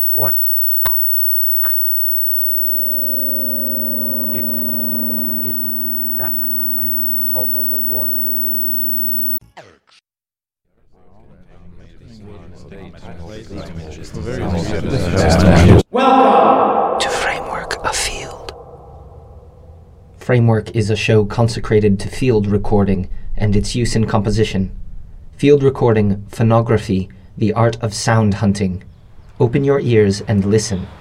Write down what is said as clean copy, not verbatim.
What is that? Oh, what? Welcome to Framework, a Field. Framework is a show consecrated to field recording and its use in composition. Field recording, phonography, the art of sound hunting. Open your ears and listen.